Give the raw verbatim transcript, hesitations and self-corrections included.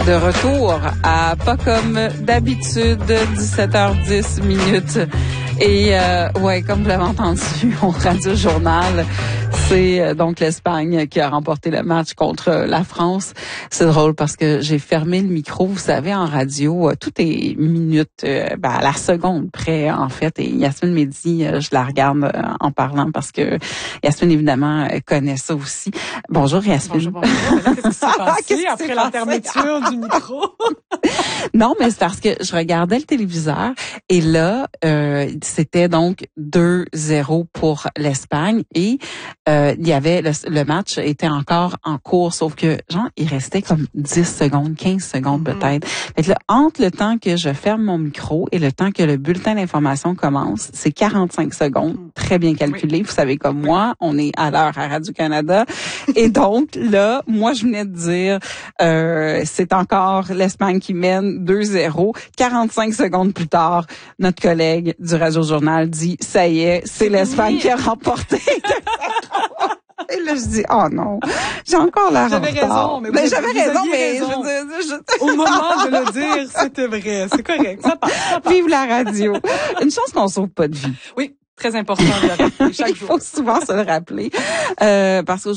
de retour à pas comme d'habitude, dix-sept heures dix minutes. Et euh, ouais, comme vous l'avez entendu au Radio Journal, c'est euh, donc l'Espagne qui a remporté le match contre la France. C'est drôle parce que j'ai fermé le micro. Vous savez, en radio, euh, tout est minute, euh, ben, à la seconde près, en fait. Et Yasmine m'a dit, euh, je la regarde euh, en parlant parce que Yasmine, évidemment, euh, connaît ça aussi. Bonjour, Yasmine. Bonjour, bonjour. Mais là, qu'est-ce qui s'est passé Qu'est-ce qui après s'est la passé? fermeture du micro? Non, mais c'est parce que je regardais le téléviseur et là, euh, c'était donc deux zéro pour l'Espagne et euh, il y avait le, le match était encore en cours, sauf que genre il restait comme dix secondes, quinze secondes Mm-hmm. peut-être. Fait que là, entre le temps que je ferme mon micro et le temps que le bulletin d'information commence, c'est quarante-cinq secondes, très bien calculé. Oui. Vous savez comme moi, on est à l'heure à Radio-Canada et donc là, moi je venais de dire euh, c'est encore l'Espagne qui mène deux zéro. quarante-cinq secondes plus tard, notre collègue du Radio-Journal dit, ça y est, c'est l'Espagne qui a remporté. Et là, je dis, oh non, j'ai encore l'air en J'avais retard. raison, mais Ben, vous- j'avais vous raison, aviez mais raison. je veux dire, je- Au moment de le dire, c'était vrai. C'est correct. Ça passe, ça passe. Vive la radio. Une chance qu'on sauve pas de vie. Oui, très important de le rappeler chaque Il jour. faut souvent se le rappeler. Euh, parce que